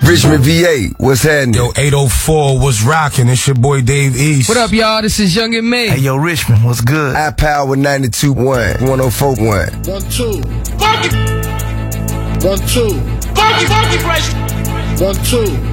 Richmond, VA, what's happening? Yo, 804, what's rocking? It's your boy Dave East. What up, y'all? This is Young and Me. Hey, yo, Richmond, what's good? iPower 92.1, 104.1. 1, 2. Funky. 1, 2. Funky fresh. 1, 2.